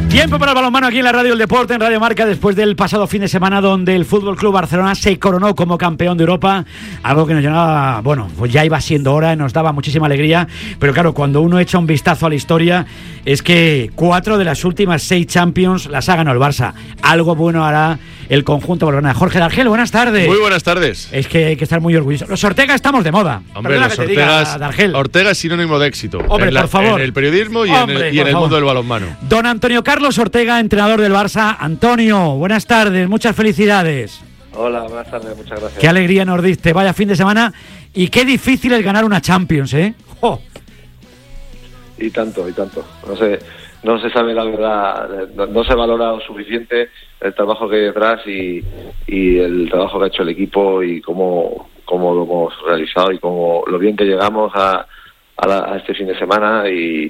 Tiempo para el balonmano aquí en la Radio El Deporte, en Radio Marca, después del pasado fin de semana donde el Fútbol Club Barcelona se coronó como campeón de Europa, algo que nos llenaba, bueno, pues ya iba siendo hora, nos daba muchísima alegría, pero claro, cuando uno echa un vistazo a la historia, es que 4 de las últimas 6 Champions las ha ganado el Barça. Algo bueno hará el conjunto blaugrana. Jorge D'Argel, buenas tardes. Muy buenas tardes. Es que hay que estar muy orgulloso. Los Ortega estamos de moda. Hombre, los Ortega es sinónimo de éxito. Hombre, por favor. En el periodismo y en el mundo del balonmano. Don Antonio Carlos Ortega, entrenador del Barça. Antonio, buenas tardes, muchas felicidades. Hola, buenas tardes, muchas gracias. Qué alegría nos diste, vaya fin de semana. Y qué difícil es ganar una Champions, ¿eh? ¡Oh! Y tanto. No se sabe la verdad, no se valora lo suficiente el trabajo que hay detrás y el trabajo que ha hecho el equipo y cómo lo hemos realizado y cómo lo bien que llegamos a este fin de semana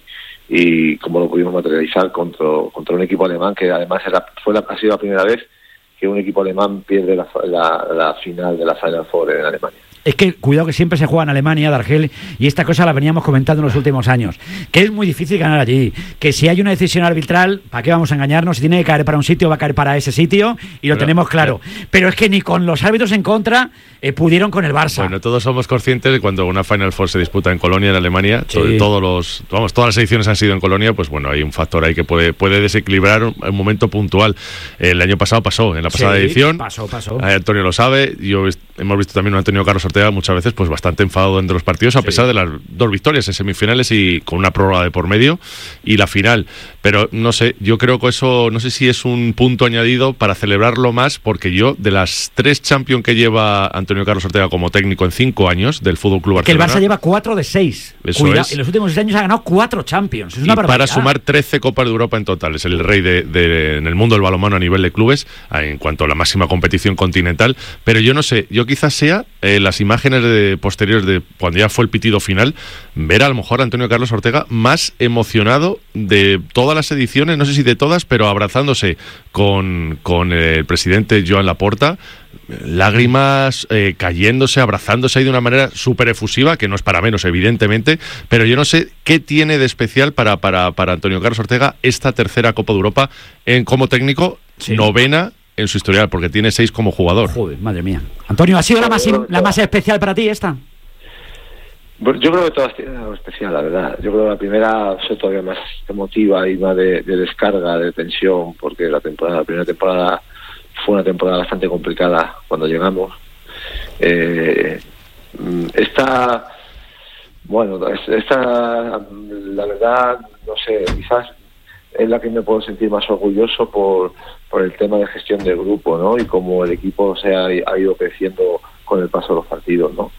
y cómo lo pudimos materializar contra un equipo alemán que además ha sido la primera vez que un equipo alemán pierde la final de la Final Four en Alemania. Es que cuidado que siempre se juega en Alemania, D'Argel, y esta cosa la veníamos comentando en los últimos años, que es muy difícil ganar allí, que si hay una decisión arbitral, ¿para qué vamos a engañarnos? Si tiene que caer para un sitio, va a caer para ese sitio, y lo tenemos claro. Pero es que ni con los árbitros en contra pudieron con el Barça. Bueno, todos somos conscientes de cuando una Final Four se disputa en Colonia, en Alemania, sí. Todas las ediciones han sido en Colonia, pues bueno, hay un factor ahí que puede desequilibrar un momento puntual. El año pasado pasó, en la pasada edición. Pasó. Antonio lo sabe, hemos visto también a Antonio Carlos Ortega muchas veces pues bastante enfadado entre los partidos a pesar de las 2 victorias en semifinales y con una prórroga de por medio y la final, pero no sé, yo creo que eso no sé si es un punto añadido para celebrarlo más, porque yo de las 3 Champions que lleva Antonio Carlos Ortega como técnico en 5 años del Fútbol Club Barcelona, que el Barça lleva 4 de 6. Cuidado, en los últimos 6 años ha ganado 4 Champions, es una barbaridad. Para sumar 13 Copas de Europa en total, es el rey en el mundo del balonmano a nivel de clubes en cuanto a la máxima competición continental, pero yo no sé, yo quizás sea las imágenes posteriores de cuando ya fue el pitido final, ver a lo mejor a Antonio Carlos Ortega más emocionado de todas las ediciones, no sé si de todas, pero abrazándose con el presidente Joan Laporta, lágrimas cayéndose, abrazándose ahí de una manera súper efusiva, que no es para menos evidentemente, pero yo no sé qué tiene de especial para Antonio Carlos Ortega esta tercera Copa de Europa como técnico, sí. 9ª en su historial, porque tiene 6 como jugador. Joder, madre mía. Antonio, ¿ha sido la más especial para ti esta? Bueno, yo creo que todas tienen algo especial, la verdad. Yo creo que la primera es todavía más emotiva y más de descarga, de tensión, porque la primera temporada fue una temporada bastante complicada cuando llegamos. Esta, la verdad, no sé, quizás es la que me puedo sentir más orgulloso por el tema de gestión del grupo, ¿no? Y cómo el equipo ha ido creciendo con el paso de los partidos, ¿no?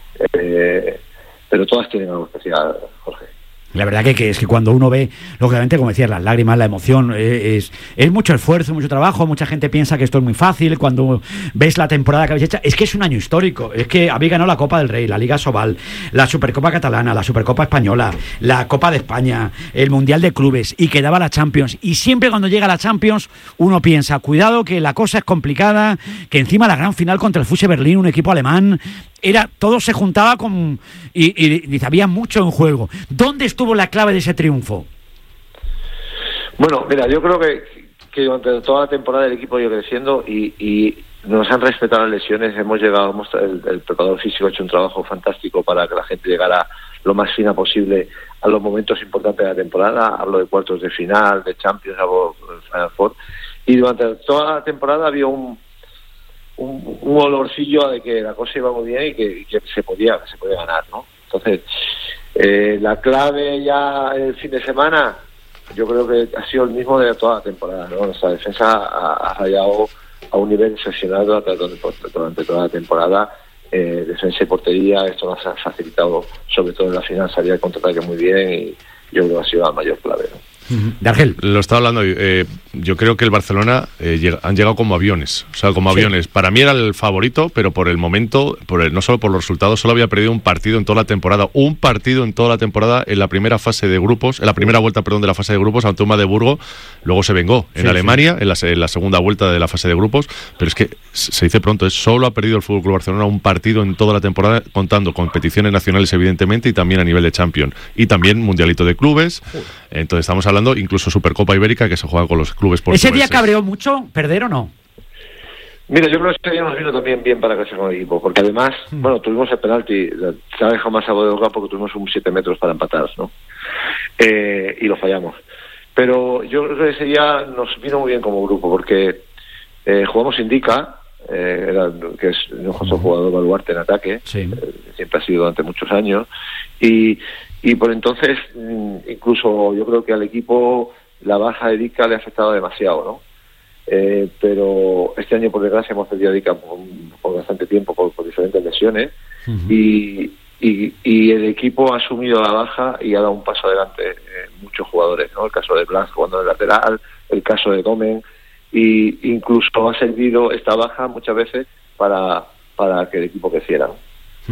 Pero todas tienen algo especial, Jorge. La verdad que es que cuando uno ve, lógicamente, como decías, las lágrimas, la emoción, es mucho esfuerzo, mucho trabajo. Mucha gente piensa que esto es muy fácil. Cuando ves la temporada que habéis hecho, es que es un año histórico. Es que habéis ganado la Copa del Rey, la Liga Sobal, la Supercopa Catalana, la Supercopa Española, la Copa de España, el Mundial de Clubes, y quedaba la Champions. Y siempre cuando llega la Champions, uno piensa, cuidado que la cosa es complicada, que encima la gran final contra el Füchse Berlín, un equipo alemán, todo se juntaba y había mucho en juego. ¿Dónde estuvo la clave de ese triunfo? Bueno, mira, yo creo que durante toda la temporada el equipo ha ido creciendo y nos han respetado las lesiones. El preparador físico ha hecho un trabajo fantástico para que la gente llegara lo más fina posible a los momentos importantes de la temporada. Hablo de cuartos de final, de Champions, hablo de Final Four. Y durante toda la temporada había un olorcillo de que la cosa iba muy bien y que se podía ganar, ¿no? Entonces, la clave ya el fin de semana, yo creo que ha sido el mismo de toda la temporada, ¿no? Nuestra defensa ha fallado a un nivel excepcional durante toda la temporada. Defensa y portería, esto nos ha facilitado, sobre todo en la final, salir al contraataque muy bien y yo creo que ha sido la mayor clave, ¿no? D'Argel. Lo estaba hablando yo creo que el Barcelona han llegado como aviones. O sea, como aviones. Para mí era el favorito, pero por el momento, no solo por los resultados, solo había perdido un partido en toda la temporada. Un partido en toda la temporada en la primera fase de grupos, en la primera vuelta, de la fase de grupos ante un Magdeburgo. Luego se vengó en Alemania, en la segunda vuelta de la fase de grupos. Pero es que se dice pronto, solo ha perdido el FC Barcelona un partido en toda la temporada, contando competiciones nacionales, evidentemente, y también a nivel de Champions. Y también Mundialito de Clubes. Entonces estamos hablando incluso Supercopa Ibérica, que se juega con los clubes portugueses. ¿Ese día cabreó mucho perder o no? Mira, yo creo que este día nos vino también bien para crecer con el equipo, porque además, tuvimos el penalti, se ha dejado más a Bodegoga porque tuvimos un 7 metros para empatar, ¿no? Y lo fallamos. Pero yo creo que ese día nos vino muy bien como grupo, porque jugamos Indica, que es nuestro jugador baluarte en ataque, siempre ha sido durante muchos años, y por entonces, incluso yo creo que al equipo la baja de Dica le ha afectado demasiado, ¿no? Pero este año, por desgracia, hemos perdido a Dica por bastante tiempo, por diferentes lesiones, y el equipo ha asumido la baja y ha dado un paso adelante muchos jugadores, ¿no? El caso de Blas jugando en el lateral, el caso de Domen, y incluso ha servido esta baja muchas veces para que el equipo creciera, ¿no?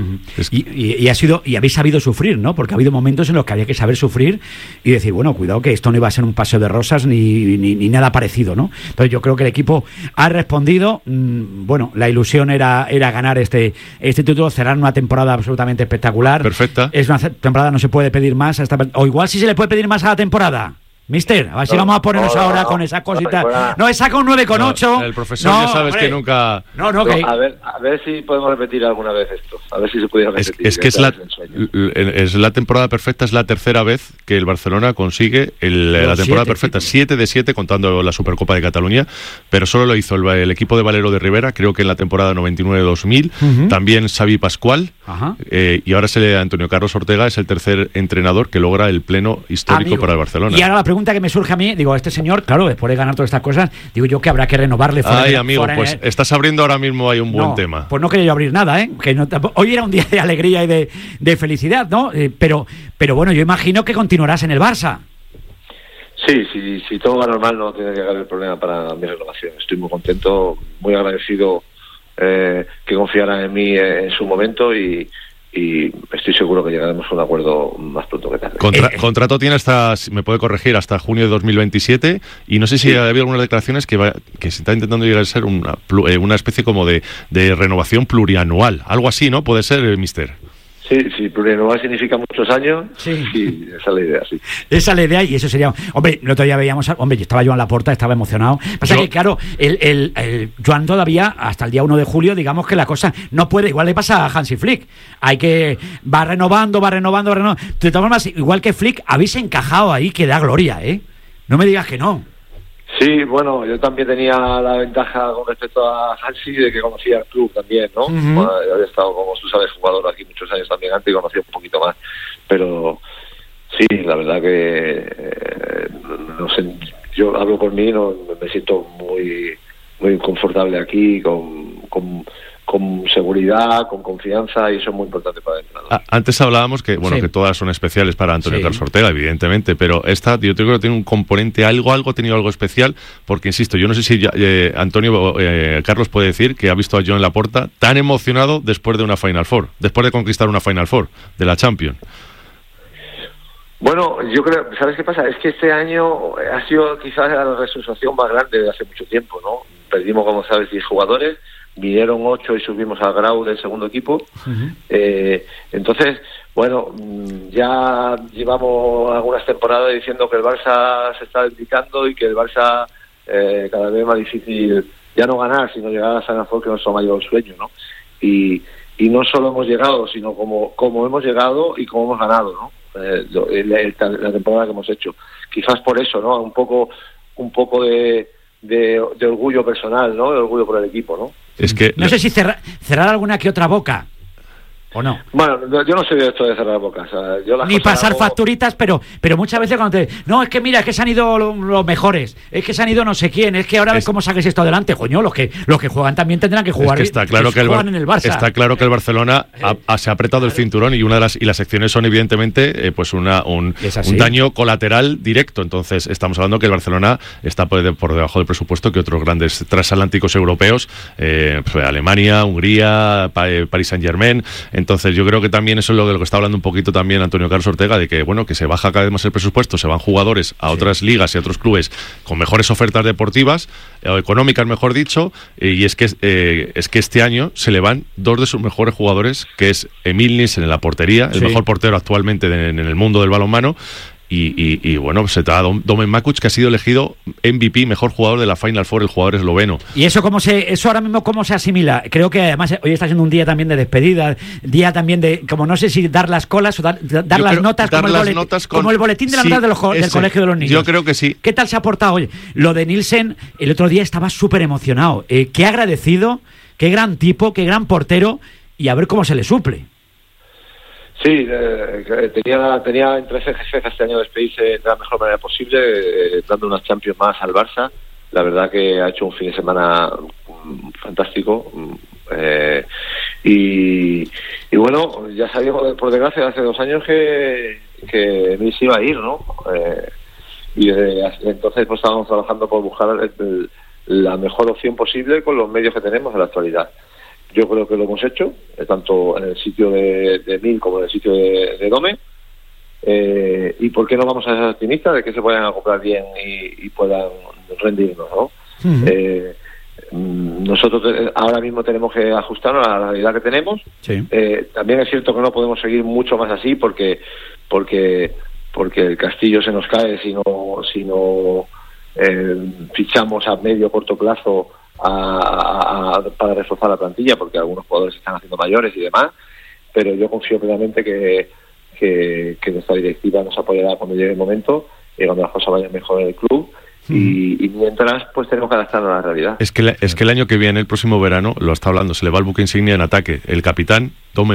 Y habéis sabido sufrir, ¿no? Porque ha habido momentos en los que había que saber sufrir y decir, bueno, cuidado que esto no iba a ser un paseo de rosas ni nada parecido, ¿no? Entonces yo creo que el equipo ha respondido. Bueno, la ilusión era ganar este título, cerrar una temporada absolutamente espectacular. Perfecta. Es una temporada, no se puede pedir más, o igual sí se le puede pedir más a la temporada. Mister, a ver si vamos a ponernos ahora con esas cositas. No, he sacado un 9,8. El profesor ya sabes que nunca... Okay. A ver si podemos repetir alguna vez esto. A ver si se pudiera repetir. Es que es la temporada perfecta, es la tercera vez que el Barcelona consigue la temporada perfecta. 7 de 7 contando la Supercopa de Cataluña, pero solo lo hizo el equipo de Valero de Rivera, creo que en la temporada 99-2000. También Xavi Pascual. Y ahora Antonio Carlos Ortega es el tercer entrenador que logra el pleno histórico para el Barcelona. Y ahora la pregunta que me surge a mí, digo, este señor, claro, después de ganar todas estas cosas, digo yo que habrá que renovarle. Amigo, pues estás abriendo ahora mismo ahí un buen tema. Pues no quería yo abrir nada, ¿eh? Que hoy era un día de alegría y de felicidad, ¿no? Pero bueno, yo imagino que continuarás en el Barça. Sí, si todo va normal no tiene que llegar el problema para mi renovación. Estoy muy contento, muy agradecido que confiaran en mí en su momento y estoy seguro que llegaremos a un acuerdo más pronto que tarde. Contrato tiene me puede corregir, hasta junio de 2027, y no sé si ha habido algunas declaraciones que se está intentando llegar a ser una especie como de renovación plurianual, algo así, ¿no? Puede ser, mister. Sí, plurianual significa muchos años. Sí, esa es la idea, sí. Esa es la idea y eso sería... Hombre, el otro día veíamos... estaba Joan Laporta, estaba emocionado. Pasa que, claro, el Joan todavía, hasta el día 1 de julio, digamos que la cosa no puede... Igual le pasa a Hansi Flick. Va renovando. De todas formas, igual que Flick, habéis encajado ahí que da gloria, ¿eh? No me digas que no. Sí, bueno, yo también tenía la ventaja con respecto a Hansi de que conocía el club también, ¿no? Bueno, yo había estado, como tú sabes, jugador aquí muchos años también antes y conocía un poquito más. Pero sí, la verdad que no sé, yo hablo por mí, me siento muy confortable aquí, con seguridad, con confianza, y eso es muy importante para el entrenador. Antes hablábamos que que todas son especiales para Antonio Carlos Ortega, evidentemente, pero esta yo creo que tiene un componente ha tenido algo especial, porque insisto, yo no sé si Carlos puede decir que ha visto a Joan Laporta tan emocionado después de una Final Four, después de conquistar una Final Four de la Champions. Bueno, yo creo, ¿sabes qué pasa? Es que este año ha sido quizás la resucitación más grande de hace mucho tiempo, ¿no? Perdimos, como sabes, 10 jugadores, vinieron 8 y subimos al Grau del segundo equipo. Entonces, bueno, ya llevamos algunas temporadas diciendo que el Barça se está debilitando y que el Barça cada vez es más difícil ya no ganar, sino llegar a la Final Four, que es nuestro mayor sueño, ¿no? Y no solo hemos llegado, sino como hemos llegado y como hemos ganado, ¿no? La temporada que hemos hecho. Quizás por eso, ¿no? Un poco de orgullo personal, ¿no? De orgullo por el equipo, ¿no? Es que no sé si cerrar alguna que otra boca. ¿O no? Bueno, yo no soy de esto de cerrar bocas. Ni pasar facturitas, pero muchas veces cuando te... No, es que mira, es que se han ido los mejores, es que se han ido no sé quién, es que ahora ves cómo saques esto adelante. Coño, los que juegan también tendrán que jugar. Es que está claro que juegan en el Barça. Está claro que el Barcelona se ha apretado el cinturón y las secciones son evidentemente pues un daño colateral directo. Entonces estamos hablando que el Barcelona está por debajo del presupuesto que otros grandes transatlánticos europeos, Alemania, Hungría, Paris Saint-Germain. Entonces yo creo que también eso es lo que está hablando un poquito también Antonio Carlos Ortega, de que bueno, que se baja cada vez más el presupuesto, se van jugadores a otras ligas y a otros clubes con mejores ofertas deportivas o económicas, mejor dicho, y es que este año se le van dos de sus mejores jugadores, que es Emil Nielsen en la portería, el mejor portero actualmente en el mundo del balonmano. Y bueno, se trata de Domen Makuc, que ha sido elegido MVP, mejor jugador de la Final Four, el jugador esloveno. ¿Y eso ahora mismo cómo se asimila? Creo que además hoy está siendo un día también de despedida, día también de, como no sé si dar las colas o dar las notas, como el boletín de la notas del colegio de los niños. Yo creo que sí. ¿Qué tal se ha portado? Oye, lo de Nielsen, el otro día estaba súper emocionado. Qué agradecido, qué gran tipo, qué gran portero, y a ver cómo se le suple. Sí, tenía en 13 jefes este año despedirse de la mejor manera posible, dando unas Champions más al Barça. La verdad que ha hecho un fin de semana fantástico. Y bueno, ya sabíamos, por desgracia, hace 2 años que Emil se iba a ir, ¿no? Y desde entonces pues estábamos trabajando por buscar la mejor opción posible con los medios que tenemos en la actualidad. Yo creo que lo hemos hecho, tanto en el sitio de Emil como en el sitio de Dome. ¿Y por qué no vamos a ser optimistas de que se vayan a comprar bien y puedan rendirnos, ¿no? Nosotros ahora mismo tenemos que ajustarnos a la realidad que tenemos. Sí. También es cierto que no podemos seguir mucho más así porque el castillo se nos cae si no fichamos a medio corto plazo para reforzar la plantilla, porque algunos jugadores se están haciendo mayores y demás, pero yo confío plenamente que nuestra directiva nos apoyará cuando llegue el momento y cuando las cosas vayan mejor en el club. Y mientras pues tenemos que adaptarnos a la realidad. Es que el año que viene, el próximo verano, lo está hablando, se le va el buque insignia en ataque, el capitán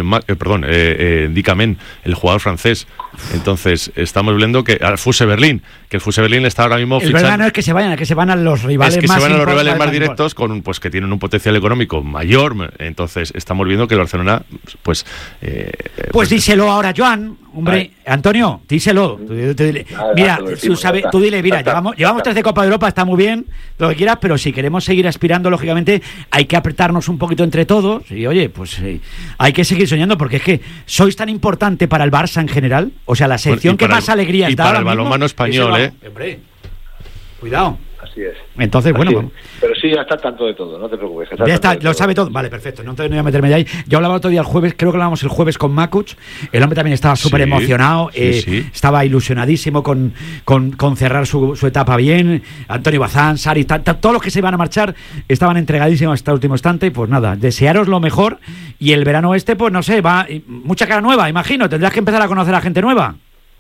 Dicamén, el jugador francés. Entonces estamos viendo que al Fuse Berlín, el Fuse Berlín está ahora mismo fichando. El verano es que se van a los rivales más directos, con pues que tienen un potencial económico mayor. Entonces estamos viendo que el Barcelona pues díselo ahora, Joan. Hombre, Antonio, díselo. Mira, tú dile, mira, llevamos 13 Copa de Europa, está muy bien, lo que quieras, pero si queremos seguir aspirando, lógicamente, hay que apretarnos un poquito entre todos. Y oye, pues hay que seguir soñando, porque es que sois tan importante para el Barça en general, o sea, la sección que más alegría está ahora mismo. Y para el balonmano español, Hombre, cuidado. Así es. Entonces, bueno, vamos. Pero sí, ya está al tanto de todo, no te preocupes. Ya está, lo sabe todo. Vale, perfecto. No voy a meterme de ahí. Yo hablaba otro día el jueves, creo que hablábamos el jueves con Makuc. El hombre también estaba súper emocionado, estaba ilusionadísimo con cerrar su etapa bien. Antonio Bazán, Sari, todos los que se iban a marchar estaban entregadísimos hasta el último instante. Y pues nada, desearos lo mejor. Y el verano pues no sé, va mucha cara nueva, imagino. Tendrás que empezar a conocer a gente nueva.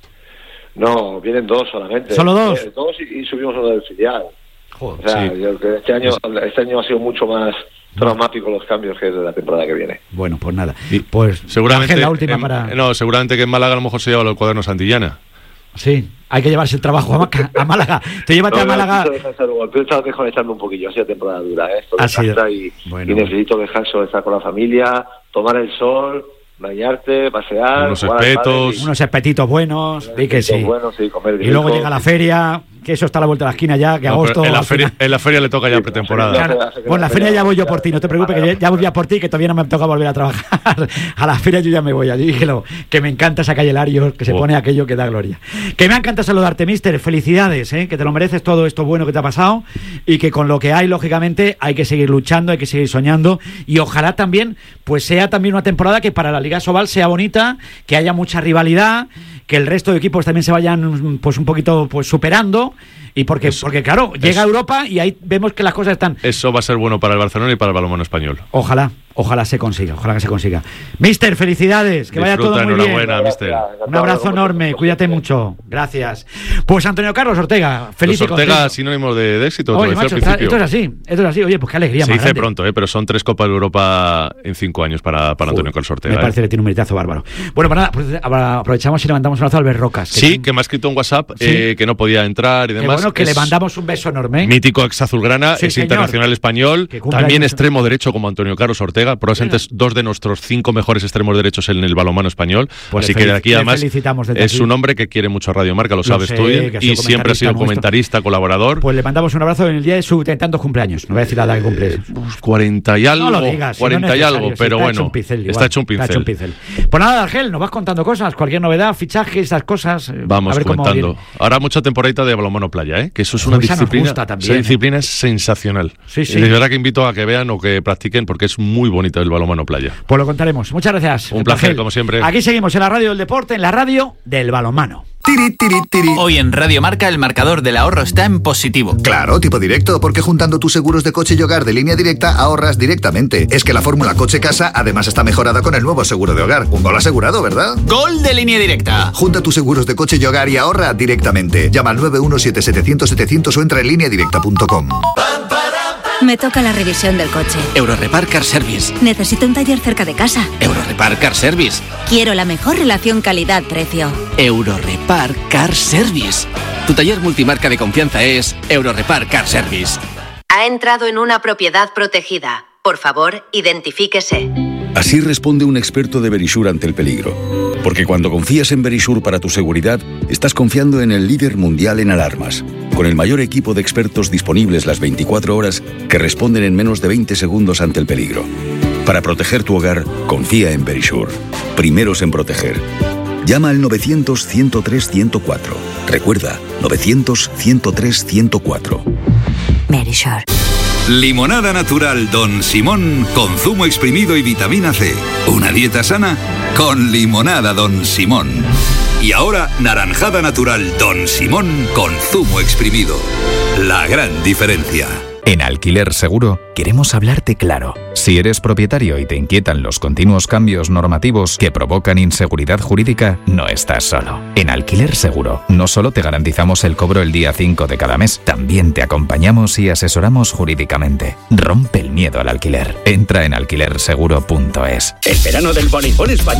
No, vienen 2 solamente. ¿Solo 2? 2 y subimos uno del filial. Joder, o sea, yo creo que este año ha sido mucho más traumático los cambios que de la temporada que viene. Bueno, pues nada. Pues seguramente la última seguramente que en Málaga a lo mejor se lleva los cuadernos Santillana. Sí, hay que llevarse el trabajo a Málaga. Te llévate a Málaga. Yo estaba desconectando un poquillo, ha sido temporada dura, y necesito descanso de estar con la familia, tomar el sol, bañarte, pasear, unos espetitos buenos, di que sí. Buenos, sí, comer y luego llega la feria, que eso está a la vuelta de la esquina ya, que agosto. En la feria le toca ya pretemporada. Bueno, la feria ya voy yo por ti, no te preocupes, que ya voy a por ti, que todavía no me toca volver a trabajar. A la feria yo ya me voy allí, que me encanta esa calle Larios, que se pone aquello que da gloria. Que me encanta saludarte, mister, felicidades, que te lo mereces todo esto bueno que te ha pasado, y que con lo que hay, lógicamente, hay que seguir luchando, hay que seguir soñando, y ojalá también, pues sea también una temporada que para la Liga Sobal sea bonita, que haya mucha rivalidad, que el resto de equipos también se vayan pues un poquito pues superando, y porque claro, llega a Europa y ahí vemos que las cosas están. Eso va a ser bueno para el Barcelona y para el balonmano español. Ojalá. Ojalá se consiga, Mister, felicidades, que vaya todo muy bien. Enhorabuena, Mister. Un abrazo enorme, cuídate mucho. Gracias. Pues Antonio Carlos Ortega, feliz y contento. Ortega, sinónimo de éxito. Oye, macho, esto es así. Oye, pues qué alegría. Se más dice grande. pronto, pero son 3 Copas de Europa en 5 años para Antonio Carlos Ortega. Me parece que tiene un meritazo bárbaro. Bueno, pues nada, pues aprovechamos y le mandamos un abrazo a Albert Rocas. Que me ha escrito un WhatsApp que no podía entrar y demás. Bueno, que le mandamos un beso enorme. Mítico ex azulgrana, es internacional español, también extremo derecho como Antonio Carlos Ortega, probablemente es 2 de nuestros 5 mejores extremos derechos en el balonmano español. Pues así que de aquí además es un hombre que quiere mucho Radio Marca, lo sabes tú, y siempre ha sido comentarista, colaborador. Pues le mandamos un abrazo en el día de su tantos cumpleaños. No voy a decir la edad que cumple. 40 y algo, no lo digas, 40 y algo, pero bueno, está hecho un pincel. Pues nada, Argel, nos vas contando cosas, cualquier novedad, fichajes, esas cosas. Vamos comentando. Ahora mucha temporadita de balonmano playa, que eso es una disciplina. Esa disciplina es sensacional. Sí. Y de verdad que invito a que vean o que practiquen porque es muy bonito el balonmano playa. Pues lo contaremos. Muchas gracias. Un placer, como siempre. Aquí seguimos en la radio del deporte, en la radio del balonmano. Hoy en Radio Marca el marcador del ahorro está en positivo. Claro, tipo directo, porque juntando tus seguros de coche y hogar de Línea Directa ahorras directamente. Es que la fórmula coche-casa además está mejorada con el nuevo seguro de hogar. Un gol asegurado, ¿verdad? ¡Gol de Línea Directa! Junta tus seguros de coche y hogar y ahorra directamente. Llama al 917-700-700 o entra en lineadirecta.com. Me toca la revisión del coche. Eurorepar Car Service. Necesito un taller cerca de casa. Eurorepar Car Service. Quiero la mejor relación calidad-precio. Eurorepar Car Service. Tu taller multimarca de confianza es Eurorepar Car Service. Ha entrado en una propiedad protegida. Por favor, identifíquese. Así responde un experto de Verisure ante el peligro. Porque cuando confías en Verisure para tu seguridad, estás confiando en el líder mundial en alarmas, con el mayor equipo de expertos disponibles las 24 horas que responden en menos de 20 segundos ante el peligro. Para proteger tu hogar, confía en Verisure. Primeros en proteger. Llama al 900-103-104. Recuerda, 900-103-104. Verisure. Limonada natural Don Simón con zumo exprimido y vitamina C. Una dieta sana con limonada Don Simón. Y ahora naranjada natural Don Simón con zumo exprimido. La gran diferencia. En Alquiler Seguro queremos hablarte claro. Si eres propietario y te inquietan los continuos cambios normativos que provocan inseguridad jurídica, no estás solo. En Alquiler Seguro no solo te garantizamos el cobro el día 5 de cada mes, también te acompañamos y asesoramos jurídicamente. Rompe el miedo al alquiler. Entra en alquilerseguro.es. El verano del voleibol español